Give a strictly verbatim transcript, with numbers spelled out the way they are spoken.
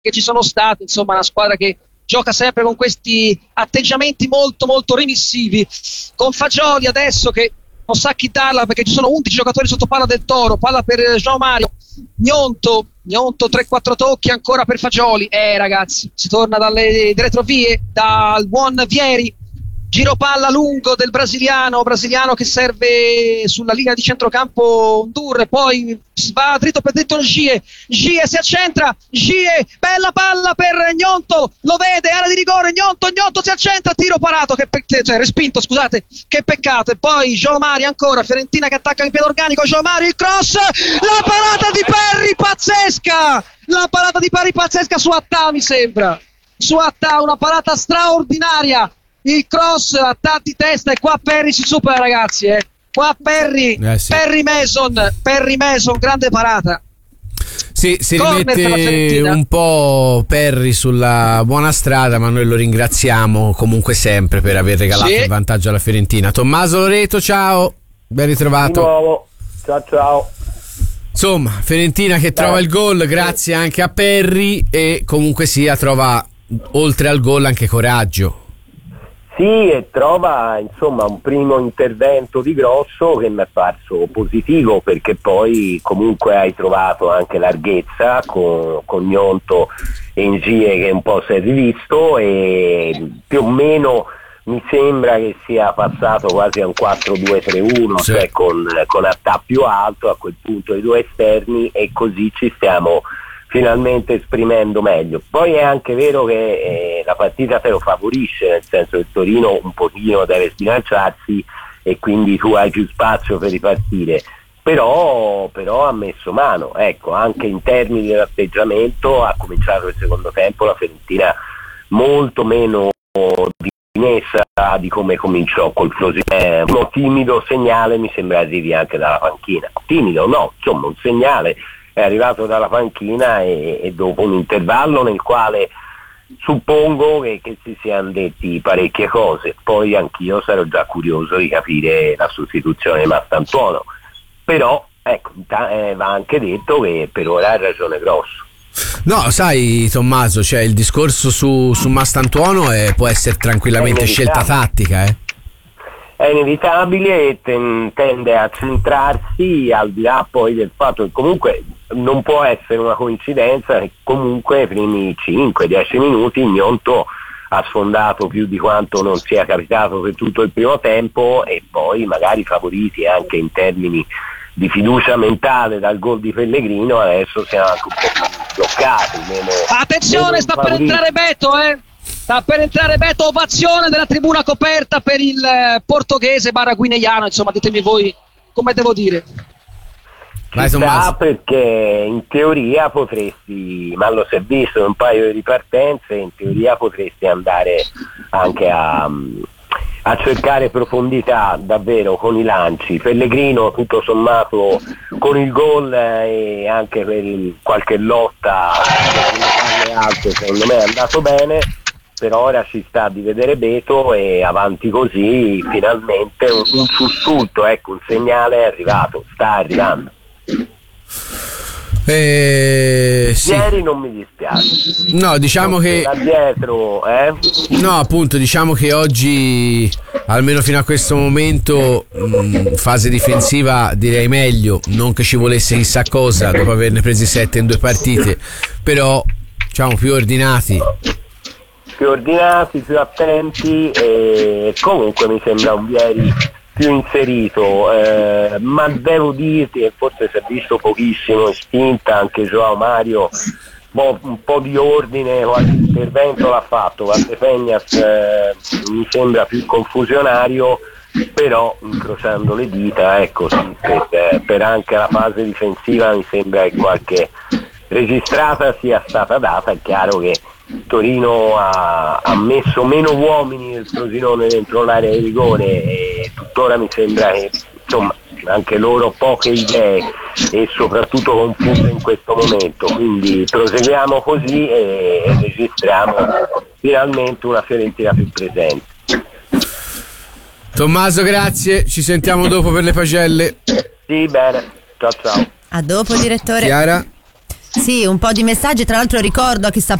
che ci sono state, insomma una squadra che gioca sempre con questi atteggiamenti molto molto remissivi, con Fagioli adesso che non sa chi darla perché ci sono undici giocatori sotto palla del Toro, palla per João Mario, Gnonto, Gnonto tre quattro tocchi ancora per Fagioli, eh ragazzi si torna dalle retrovie, dal buon Vieri, giro palla lungo del brasiliano, brasiliano che serve sulla linea di centrocampo Ndur, poi va dritto per dritto Gie, Gie si accentra, Gie, bella palla per Gnonto, lo vede, area di rigore, Gnonto, Gnonto si accentra, tiro parato, che pe- cioè respinto scusate, che peccato, e poi João Mario ancora, Fiorentina che attacca in piede organico, João Mario, il cross, la parata di Perry pazzesca, la parata di Perry pazzesca su Attà mi sembra, su Attà una parata straordinaria, il cross a tanti testa e qua Perry si supera ragazzi, eh. Qua Perry, eh sì. Perry Mason, Perry Mason, grande parata. Sì, si Corner rimette un po' Perry sulla buona strada, ma noi lo ringraziamo comunque sempre per aver regalato sì. il vantaggio alla Fiorentina. Tommaso Loreto, ciao, ben ritrovato. Di nuovo, ciao ciao. Insomma, Fiorentina che trova eh. il gol grazie anche a Perry e comunque sia trova oltre al gol anche coraggio. Sì, e trova insomma un primo intervento di Grosso che mi è parso positivo, perché poi comunque hai trovato anche larghezza con, con Gnonto e Ngie che un po' si è rivisto, e più o meno mi sembra che sia passato quasi a un quattro due tre uno, sì. Cioè con, con Attà più alto, a quel punto i due esterni, e così ci stiamo finalmente esprimendo meglio. Poi è anche vero che eh, la partita te lo favorisce, nel senso che il Torino un pochino deve sbilanciarsi e quindi tu hai più spazio per ripartire, però, però ha messo mano, ecco, anche in termini dell'atteggiamento ha cominciato il secondo tempo la Fiorentina molto meno dimessa di come cominciò col Frosinone. Uno timido segnale mi sembra arrivi anche dalla panchina, timido no, insomma un segnale è arrivato dalla panchina, e, e dopo un intervallo nel quale suppongo che, che si siano detti parecchie cose. Poi anch'io sarò già curioso di capire la sostituzione di Mastantuono, però ecco, eh, va anche detto che per ora ha ragione Grosso. No, sai Tommaso, cioè il discorso su, su Mastantuono è, può essere tranquillamente scelta tattica, eh. È inevitabile e ten, tende a centrarsi, al di là poi del fatto che comunque non può essere una coincidenza che comunque i primi cinque dieci minuti Gnonto ha sfondato più di quanto non sia capitato per tutto il primo tempo, e poi magari favoriti anche in termini di fiducia mentale dal gol di Pellegrino adesso siamo anche un po' più bloccati, meno, attenzione meno sta per entrare Beto, eh sta per entrare Beto, ovazione della tribuna coperta per il eh, portoghese barra guineiano, insomma ditemi voi come devo dire. Vai, Ci sta, Tommaso. perché in teoria potresti, ma lo si è visto in un paio di ripartenze, in teoria potresti andare anche a, a cercare profondità davvero con i lanci. Pellegrino tutto sommato con il gol e anche per il, qualche lotta alte secondo me è andato bene, però ora ci sta di vedere Beto, e avanti così finalmente un, un sussulto, ecco, un segnale è arrivato, sta arrivando. Eh, sì. Ieri non mi dispiace. No, diciamo che da dietro, eh? no, appunto, diciamo che oggi, almeno fino a questo momento, mh, fase difensiva direi meglio, non che ci volesse chissà cosa dopo averne presi sette in due partite, però diciamo più ordinati. Più ordinati, più attenti, e comunque mi sembra un Vieri più inserito, eh, ma devo dirti che forse si è visto pochissimo in spinta, anche João Mario boh, un po' di ordine, qualche intervento l'ha fatto, Valdepegnas eh, mi sembra più confusionario, però incrociando le dita, ecco, sì, per, per anche la fase difensiva mi sembra che qualche registrata sia stata data. È chiaro che Torino ha, ha messo meno uomini del Frosinone dentro l'area di rigore, e tuttora mi sembra che insomma anche loro poche idee e soprattutto confuse in questo momento, quindi proseguiamo così e, e registriamo finalmente una Fiorentina più presente. Tommaso, grazie, ci sentiamo dopo per le pagelle. Sì, bene, ciao ciao. A dopo, direttore. Chiara? Sì, un po' di messaggi, tra l'altro ricordo a chi sta